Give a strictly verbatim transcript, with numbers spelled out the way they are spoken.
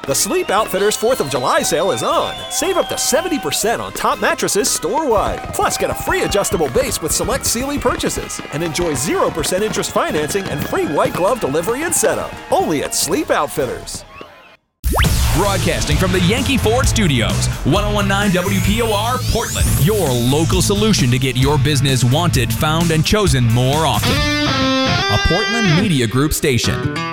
The Sleep Outfitters fourth of July sale is on. Save up to seventy percent on top mattresses store-wide. Plus, get a free adjustable base with select Sealy purchases. And enjoy zero percent interest financing and free white glove delivery and setup. Only at Sleep Outfitters. Broadcasting from the Yankee Ford Studios, ten nineteen W P O R, Portland. Your local solution to get your business wanted, found, and chosen more often. A Portland Media Group station.